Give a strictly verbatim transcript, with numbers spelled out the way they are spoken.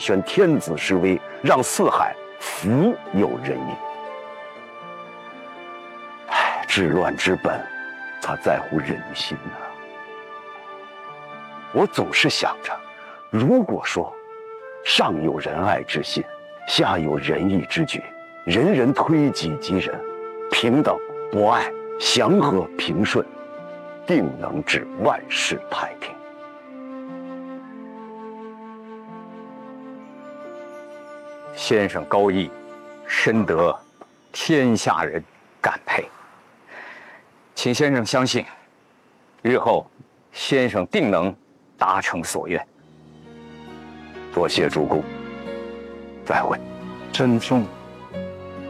宣天子之威，让四海福有人也。唉，治乱之本，它在乎人心呐、啊。我总是想着，如果说上有仁爱之心，下有仁义之举，人人推己及人，平等博爱，祥和平顺，定能致万世太平。 先生高义，深得天下人感佩。请先生相信，日后先生定能达成所愿。 多谢主公，再会。 珍重。